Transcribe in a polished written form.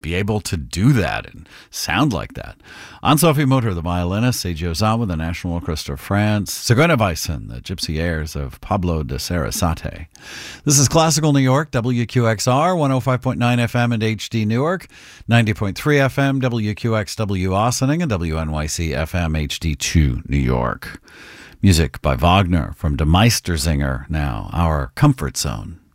be able to do that and sound like that. Anne-Sophie Mutter, the violinist, Seiji Ozawa, the National Orchestra of France, Zigeuner Weisen, the gypsy airs of Pablo de Sarasate. This is Classical New York, WQXR, 105.9 FM and HD Newark, 90.3 FM, WQXW Ossining, and WNYC FM HD2 New York. Music by Wagner from De Meistersinger, now our Comfort Zone.